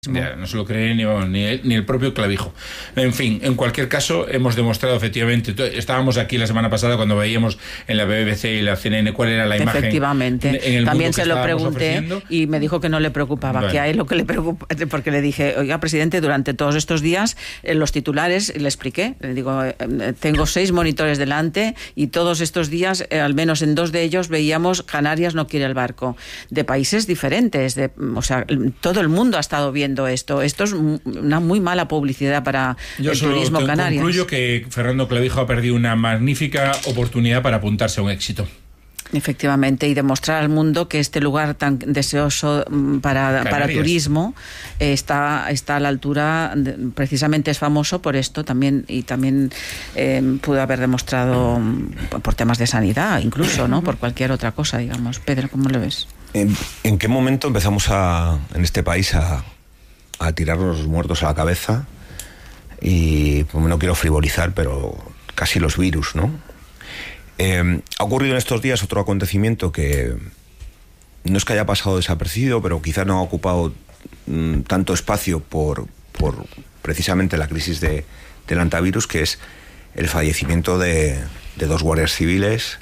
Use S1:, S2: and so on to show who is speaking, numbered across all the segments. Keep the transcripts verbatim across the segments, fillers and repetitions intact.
S1: Ya, no se lo cree ni, ni, el, ni el propio Clavijo. En fin, en cualquier caso, hemos demostrado efectivamente, estábamos aquí la semana pasada cuando veíamos en la B B C y la C N N cuál era la imagen.
S2: Efectivamente.
S1: En el
S2: También se lo pregunté
S1: ofreciendo.
S2: Y me dijo que no le preocupaba, bueno. que a él lo que le preocupa, porque le dije, oiga, presidente, durante todos estos días, en los titulares, le expliqué, le digo, eh, tengo seis monitores delante y todos estos días, eh, al menos en dos de ellos, veíamos Canarias no quiere el barco, de países diferentes, de, o sea, todo el mundo ha estado viendo esto. Esto es una muy mala publicidad para
S1: Yo
S2: el turismo
S1: te
S2: Canarias.
S1: Concluyo que Fernando Clavijo ha perdido una magnífica oportunidad para apuntarse a un éxito.
S2: Efectivamente, y demostrar al mundo que este lugar tan deseoso para, para turismo eh, está, está a la altura, de, precisamente es famoso por esto también, y también eh, pudo haber demostrado por temas de sanidad, incluso, ¿no? Por cualquier otra cosa, digamos. Pedro, ¿cómo lo ves?
S3: ¿En, en qué momento empezamos a, en este país a, a tirarnos los muertos a la cabeza? Y pues, no quiero frivolizar, pero casi los virus, ¿no? Eh, ha ocurrido en estos días otro acontecimiento que no es que haya pasado desapercibido, pero quizás no ha ocupado mm, tanto espacio por, por precisamente la crisis de, del antivirus, que es el fallecimiento de, de dos guardias civiles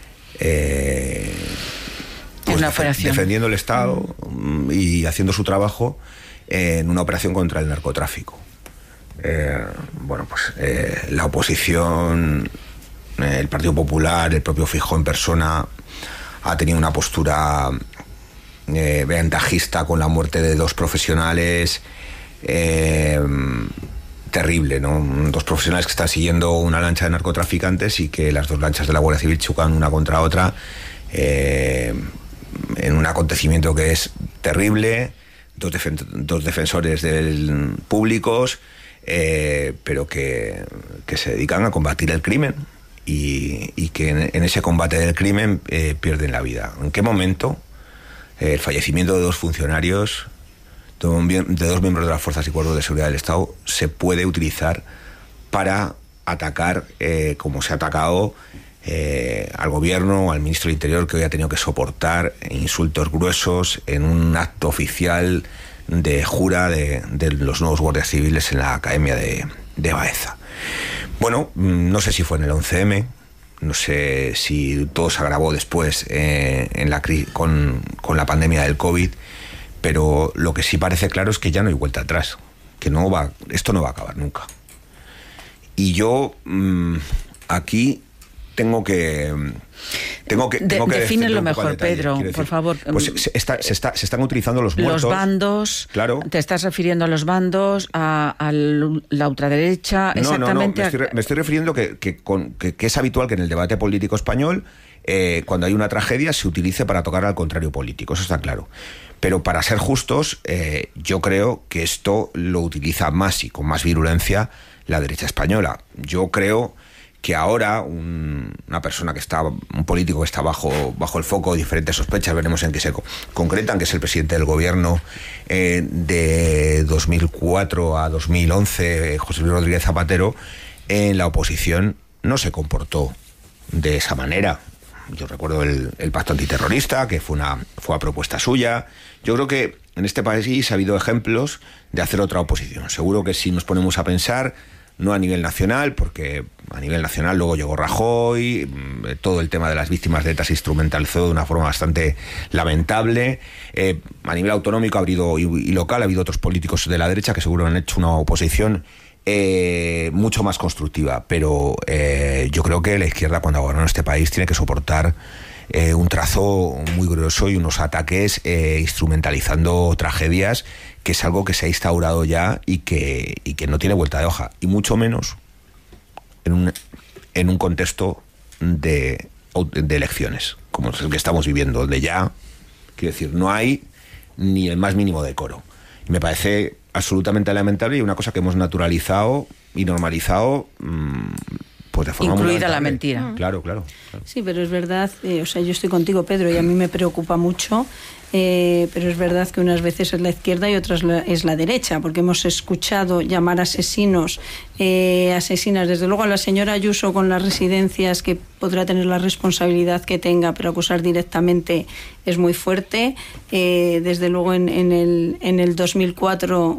S3: eh, pues,
S2: una
S3: def- defendiendo el Estado
S2: mm.
S3: y haciendo su trabajo en una operación contra el narcotráfico. Eh, bueno, pues eh, la oposición, el Partido Popular, el propio Feijóo en persona, ha tenido una postura eh, ventajista con la muerte de dos profesionales, eh, terrible, ¿no? Dos profesionales que están siguiendo una lancha de narcotraficantes y que las dos lanchas de la Guardia Civil chocan una contra otra eh, en un acontecimiento que es terrible, dos, defen- dos defensores del, públicos, eh, pero que, que se dedican a combatir el crimen. Y, y que en, en ese combate del crimen eh, pierden la vida. ¿En qué momento eh, el fallecimiento de dos funcionarios, de, un, de dos miembros de las Fuerzas y Cuerpos de Seguridad del Estado, se puede utilizar para atacar, eh, como se ha atacado eh, al gobierno o al ministro del Interior, que hoy ha tenido que soportar insultos gruesos en un acto oficial de jura de, de los nuevos guardias civiles en la Academia de, de Baeza? Bueno, no sé si fue en el once eme, no sé si todo se agravó después eh, en la cri- con, con la pandemia del COVID, pero lo que sí parece claro es que ya no hay vuelta atrás, que no va, esto no va a acabar nunca. Y yo mmm, aquí tengo que... Tengo que, tengo
S2: de,
S3: que
S2: defínelo mejor,
S3: detalle,
S2: Pedro,
S3: decir,
S2: por favor.
S3: Pues se, está, se, está, se están utilizando los muertos.
S2: Los bandos,
S3: claro.
S2: Te estás refiriendo a los bandos, a, a la ultraderecha,
S3: no,
S2: exactamente.
S3: No, no, me estoy, me estoy refiriendo que, que, con, que, que es habitual que en el debate político español, eh, cuando hay una tragedia, se utilice para tocar al contrario político, eso está claro. Pero para ser justos, eh, yo creo que esto lo utiliza más y con más virulencia la derecha española. Yo creo que ahora un, una persona que está, un político que está bajo, bajo el foco de diferentes sospechas, veremos en qué se co- concretan, que es el presidente del gobierno eh, de dos mil cuatro a dos mil once, José Luis Rodríguez Zapatero, en la oposición no se comportó de esa manera. Yo recuerdo el, el pacto antiterrorista, que fue una fue a propuesta suya. Yo creo que en este país ha habido ejemplos de hacer otra oposición. Seguro que si nos ponemos a pensar, no a nivel nacional, porque a nivel nacional luego llegó Rajoy, todo el tema de las víctimas de ETA se instrumentalizó de una forma bastante lamentable. Eh, a nivel autonómico ha habido, y, y local ha habido otros políticos de la derecha que seguro han hecho una oposición eh, mucho más constructiva, pero eh, yo creo que la izquierda, cuando gobierna este país, tiene que soportar eh, un trazo muy grueso y unos ataques eh, instrumentalizando tragedias, que es algo que se ha instaurado ya y que, y que no tiene vuelta de hoja, y mucho menos en un, en un contexto de, de elecciones, como es el que estamos viviendo, donde ya, quiero decir, no hay ni el más mínimo decoro. Y me parece absolutamente lamentable y una cosa que hemos naturalizado y normalizado mmm, pues de forma
S2: incluida la mentira.
S3: Claro, claro, claro.
S4: Sí, pero es verdad, eh, o sea, yo estoy contigo, Pedro, y a mí me preocupa mucho, eh, pero es verdad que unas veces es la izquierda y otras la, es la derecha, porque hemos escuchado llamar asesinos, eh, asesinas, desde luego a la señora Ayuso con las residencias, que podrá tener la responsabilidad que tenga, pero acusar directamente es muy fuerte. Eh, desde luego en, en, el, en el dos mil cuatro